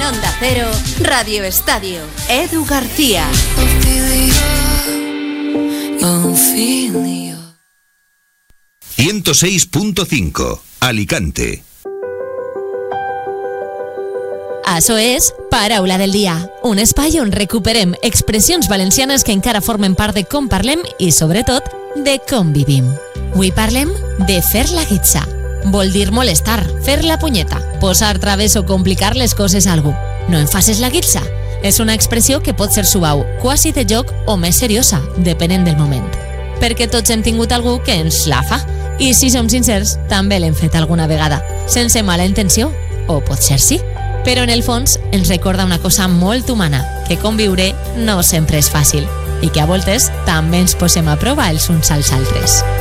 Onda Cero, Radio Estadio, Edu García. 106.5, Alicante. Això és Paraula del dia, un espai on recuperem expressions valencianes que encara formen part de com parlem i, sobretot, de com vivim. Avui parlem de fer la guitza. Vol dir molestar, fer la punyeta, posar traves o complicar les coses a algú. No em faces la guitza. És una expressió que pot ser suau, quasi de joc o més seriosa, depenent del moment. Perquè tots hem tingut algú que ens la fa. I si som sincers, també l'hem fet alguna vegada, sense mala intenció, o potser sí. Però en el fons ens recorda una cosa molt humana, que conviure no sempre és fàcil i que a voltes també ens posem a prova els uns als altres.